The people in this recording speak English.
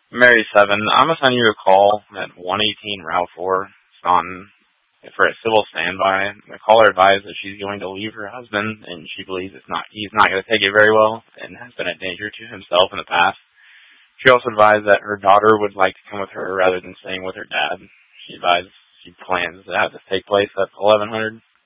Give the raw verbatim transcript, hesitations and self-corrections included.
Mary seven, I'm gonna send you a call at one eighteen Route four. It's on for a civil standby. The caller advised that she's going to leave her husband, and she believes it's not he's not going to take it very well, and has been a danger to himself in the past. She also advised that her daughter would like to come with her rather than staying with her dad. She advised she plans to have this take place at eleven hundred.